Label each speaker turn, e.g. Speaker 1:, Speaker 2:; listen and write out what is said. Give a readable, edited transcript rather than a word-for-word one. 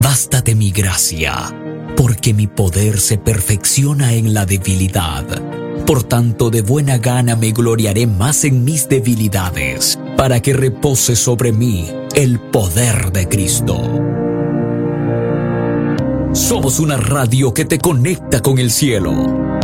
Speaker 1: Bástate mi gracia, porque mi poder se perfecciona en la debilidad. Por tanto, de buena gana me gloriaré más en mis debilidades, para que repose sobre mí el poder de Cristo. Somos una radio que te conecta con el cielo.